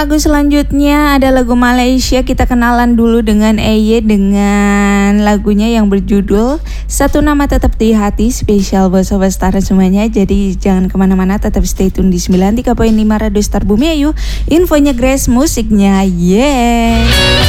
Lagu selanjutnya ada lagu Malaysia. Kita kenalan dulu dengan EY dengan lagunya yang berjudul Satu Nama Tetap di Hati, spesial buat Sobat Star semuanya. Jadi jangan kemana-mana, tetap stay tune di 93.5 Radio Star Bumi Ayu. Infonya Grace, musiknya yeah.